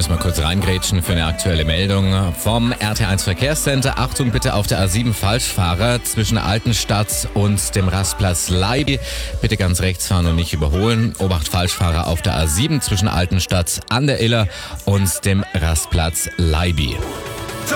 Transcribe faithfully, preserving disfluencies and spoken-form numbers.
müssen wir kurz reingrätschen für eine aktuelle Meldung vom R T eins Verkehrscenter. Achtung bitte auf der A sieben Falschfahrer zwischen Altenstadt und dem Rastplatz Leiby. Bitte ganz rechts fahren und nicht überholen. Obacht Falschfahrer auf der A sieben zwischen Altenstadt an der Iller und dem Rastplatz Leiby.